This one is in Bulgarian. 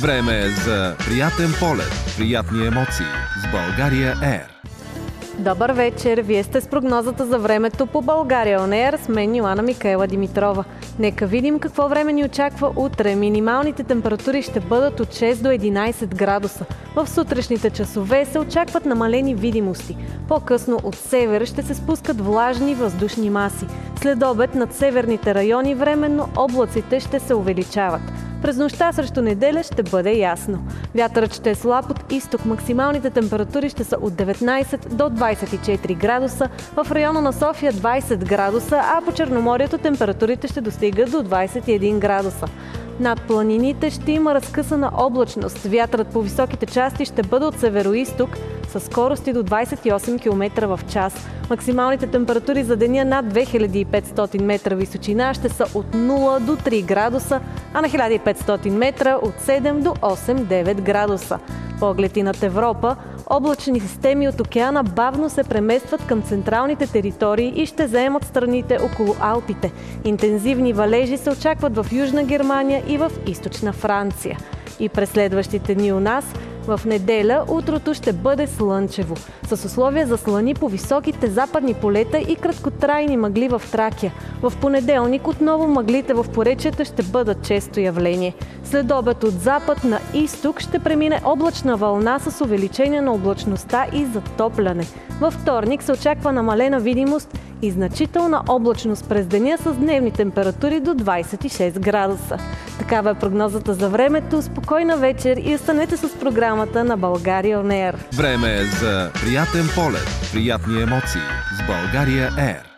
Време е за приятен полет, приятни емоции с България Air. Добър вечер! Вие сте с прогнозата за времето по България On Air с мен Йоана Микаела Димитрова. Нека видим какво време ни очаква утре. Минималните температури ще бъдат от 6 до 11 градуса. В сутрешните часове се очакват намалени видимости. По-късно от север ще се спускат влажни въздушни маси. След обед над северните райони временно облаците ще се увеличават. През нощта срещу неделя ще бъде ясно. Вятърът ще е слаб от изток. Максималните температури ще са от 19 до 24 градуса. В района на София 20 градуса, а по Черноморието температурите ще достигат до 21 градуса. Над планините ще има разкъсана облачност. Вятърът по високите части ще бъде от североизток със скорости до 28 км в час. Максималните температури за деня над 2500 метра височина ще са от 0 до 3 градуса, а на 1500 метра от 7 до 8-9 градуса. Поглед и над Европа, облачни системи от океана бавно се преместват към централните територии и ще заемат страните около Алпите. Интензивни валежи се очакват в Южна Германия и в Източна Франция. И през следващите дни у нас, в неделя, утрото ще бъде слънчево, с условия за слани по високите западни полета и краткотрайни мъгли в Тракия. В понеделник отново мъглите в поречията ще бъдат често явление. След обед от запад на изток ще премине облачна вълна с увеличение на облачността и затопляне. Във вторник се очаква намалена видимост и значителна облачност през деня с дневни температури до 26 градуса. Такава е прогнозата за времето. Спокойна вечер и останете с програмата на България On Air. Време е за приятен полет, приятни емоции с България Air.